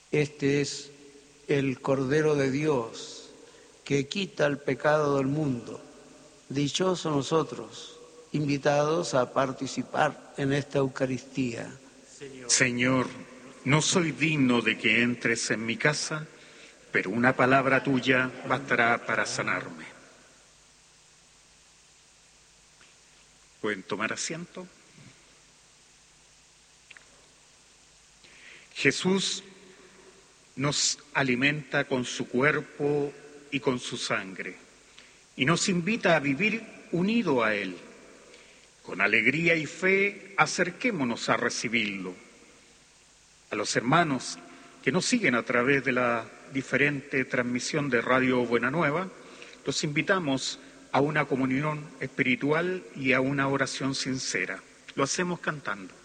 Este es el Cordero de Dios que quita el pecado del mundo. Dichosos nosotros, invitados a participar en esta Eucaristía. Señor, no soy digno de que entres en mi casa, pero una palabra tuya bastará para sanarme. ¿Pueden tomar asiento? Jesús nos alimenta con su cuerpo y con su sangre y nos invita a vivir unido a Él. Con alegría y fe acerquémonos a recibirlo. A los hermanos que nos siguen a través de la diferente transmisión de Radio Buena Nueva, los invitamos a una comunión espiritual y a una oración sincera. Lo hacemos cantando.